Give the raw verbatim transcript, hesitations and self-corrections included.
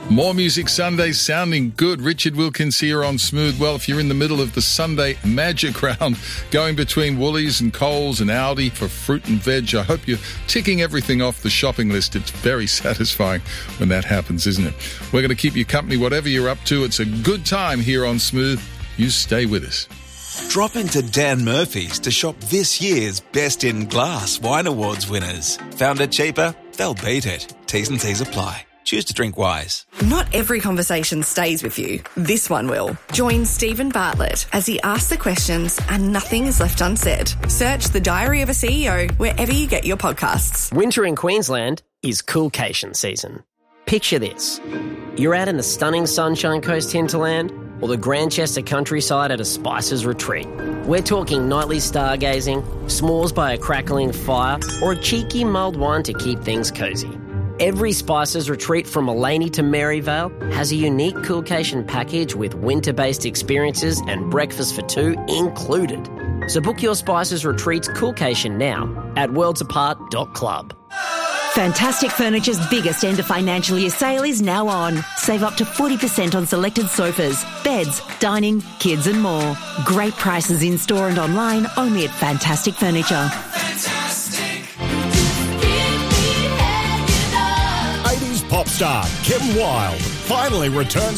More Music Sunday sounding good. Richard Wilkins here on Smooth. Well, if you're in the middle of the Sunday magic round, going between Woolies and Coles and Aldi for fruit and veg, I hope you're ticking everything off the shopping list. It's very satisfying when that happens, isn't it? We're going to keep you company whatever you're up to. It's a good time here on Smooth. You stay with us. Drop into Dan Murphy's to shop this year's Best in Glass Wine Awards winners. Found it cheaper? They'll beat it. T's and C's apply. Choose to drink wise. Not every conversation stays with you. This one will. Join Stephen Bartlett as he asks the questions and nothing is left unsaid. Search The Diary of a C E O wherever you get your podcasts. Winter in Queensland is coolcation season. Picture this. You're out in the stunning Sunshine Coast hinterland or the Grandchester countryside at a Spices retreat. We're talking nightly stargazing, s'mores by a crackling fire, or a cheeky mulled wine to keep things cosy. Every Spices retreat from Mullaney to Maryvale has a unique coolcation package with winter-based experiences and breakfast for two included. So book your Spices retreats coolcation now at worlds apart dot club. Fantastic Furniture's biggest end of financial year sale is now on. Save up to forty percent on selected sofas, beds, dining, kids and more. Great prices in store and online only at Fantastic Furniture. eighties pop star Kim Wilde finally returns